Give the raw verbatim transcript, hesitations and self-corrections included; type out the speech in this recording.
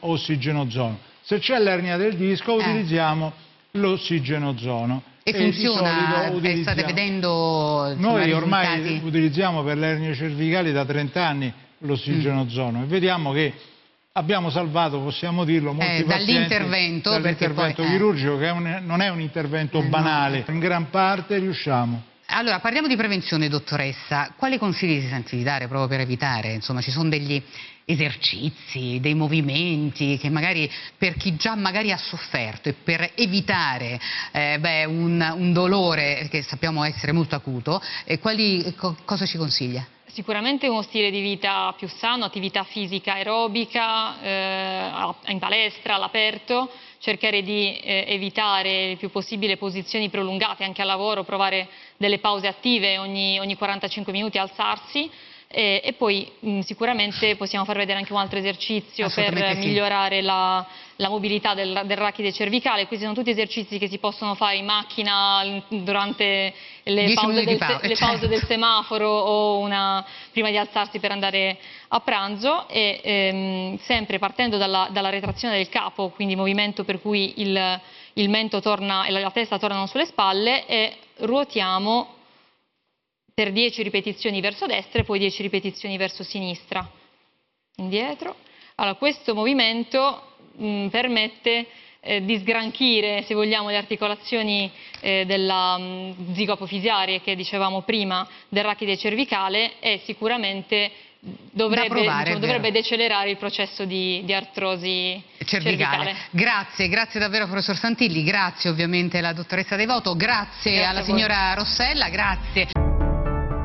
ossigenozono. Se c'è l'ernia del disco eh. utilizziamo l'ossigenozono. E, e funziona? Utilizziamo... State vedendo insomma, Noi ormai risultati... utilizziamo per le ernie cervicali da trenta anni l'ossigenozono mm. e vediamo che abbiamo salvato, possiamo dirlo, molti eh, pazienti dall'intervento dall'intervento poi, eh. chirurgico, che è un, non è un intervento eh, banale, no. In gran parte riusciamo. Allora, parliamo di prevenzione, dottoressa. Quali consigli si sente di dare proprio per evitare? Insomma, ci sono degli esercizi, dei movimenti che magari per chi già magari ha sofferto e per evitare eh, beh, un, un dolore che sappiamo essere molto acuto, eh, quali, co cosa ci consiglia? Sicuramente uno stile di vita più sano, attività fisica aerobica, eh, in palestra, all'aperto, cercare di eh, evitare il più possibile posizioni prolungate anche al lavoro, provare delle pause attive ogni, ogni quarantacinque minuti, alzarsi. E, e poi mh, sicuramente possiamo far vedere anche un altro esercizio per sì. migliorare la, la mobilità del, del rachide cervicale. Questi sono tutti esercizi che si possono fare in macchina durante le, pause del, pa le pause del semaforo o una, prima di alzarsi per andare a pranzo e ehm, sempre partendo dalla, dalla retrazione del capo, quindi movimento per cui il, il mento torna e la, la testa tornano sulle spalle e ruotiamo per dieci ripetizioni verso destra e poi dieci ripetizioni verso sinistra, indietro. Allora, questo movimento mh, permette eh, di sgranchire, se vogliamo, le articolazioni eh, della mh, zigopofisiarie che dicevamo prima del rachide cervicale e sicuramente dovrebbe, provare, diciamo, dovrebbe decelerare il processo di, di artrosi cervicale. cervicale. Grazie, grazie davvero professor Santilli, grazie ovviamente alla dottoressa Devoto, grazie, grazie alla signora Rossella, grazie.